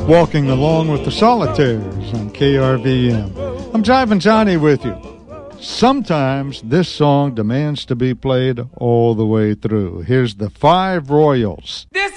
Walking Along with the Solitaires on KRVM. I'm Jivin' Johnny with you. Sometimes this song demands to be played all the way through. Here's the Five Royals. This